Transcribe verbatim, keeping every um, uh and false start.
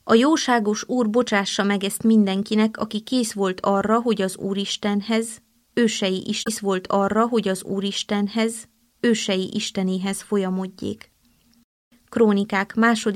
A jóságos Úr bocsássa meg ezt mindenkinek, aki kész volt arra, hogy az Úristenhez, ősei is kész volt arra, hogy az Úristenhez, ősei Istenéhez folyamodjék. Krónikák második